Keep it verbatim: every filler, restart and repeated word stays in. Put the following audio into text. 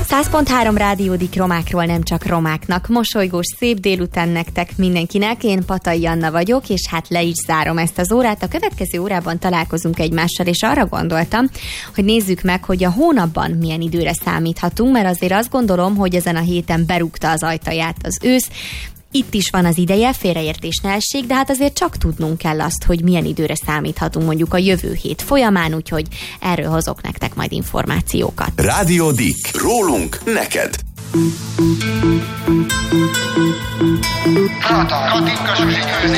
száz pont három Rádiódik romákról, nem csak romáknak. Mosolygós szép délután nektek mindenkinek. Én Patai Anna vagyok, és hát le is zárom ezt az órát. A következő órában találkozunk egymással, és arra gondoltam, hogy nézzük meg, hogy a hónapban milyen időre számíthatunk, mert azért azt gondolom, hogy ezen a héten berúgta az ajtaját az ősz. Itt is van az ideje, félreértés ne essék, de hát azért csak tudnunk kell azt, hogy milyen időre számíthatunk mondjuk a jövő hét folyamán, úgyhogy erről hozok nektek majd információkat. Rádiódik. Rólunk neked. Katinka Zsuzsi gőzi.